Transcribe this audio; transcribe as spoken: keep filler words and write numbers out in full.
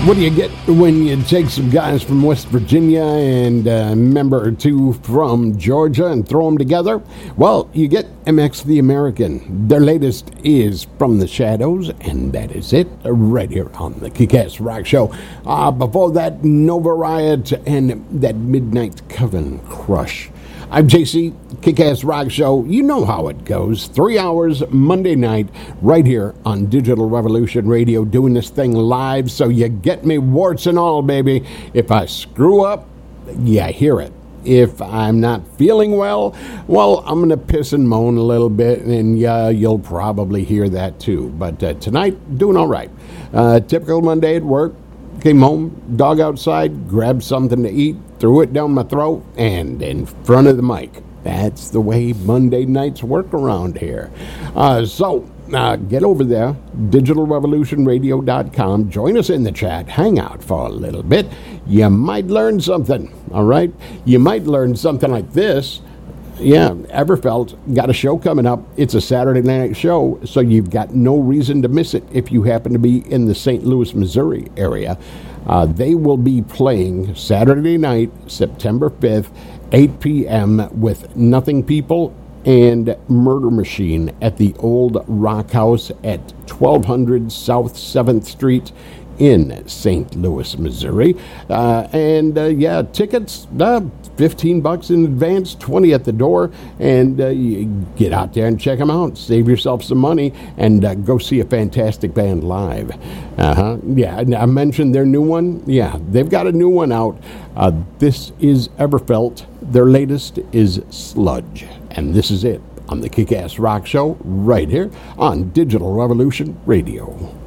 What do you get when you take some guys from West Virginia and a member or two from Georgia and throw them together? Well, you get M X the American. Their latest is From the Shadows, and that is it right here on the Kick-Ass Rock Show. Uh, before that, Nova Riot and that Midnight Coven Crush. I'm J C, Kick-Ass Rock Show. You know how it goes. Three hours Monday night right here on Digital Revolution Radio, doing this thing live, so you get me warts and all, baby. If I screw up, yeah, hear it. If I'm not feeling well, well, I'm going to piss and moan a little bit, and yeah, you'll probably hear that too. But uh, tonight, doing all right. Uh, typical Monday at work. Came home, dog outside, grabbed something to eat, threw it down my throat, and in front of the mic. That's the way Monday nights work around here. Uh, so, uh, get over there, digital revolution radio dot com. Join us in the chat. Hang out for a little bit. You might learn something, all right? You might learn something like this. Yeah, Everfelt got a show coming up. It's a Saturday night show, so you've got no reason to miss it if you happen to be in the Saint Louis, Missouri area. Uh, they will be playing Saturday night, September fifth, eight p.m. with Nothing People and Murder Machine at the Old Rock House at twelve hundred South seventh Street in Saint Louis, Missouri. Uh, and, uh, yeah, tickets, uh, fifteen bucks in advance, twenty at the door, and uh, you get out there and check them out. Save yourself some money and uh, go see a fantastic band live. Uh-huh. Yeah, I mentioned their new one. Yeah, they've got a new one out. Uh, this is Everfelt. Their latest is Sludge. And this is it on the Kick-Ass Rock Show right here on Digital Revolution Radio.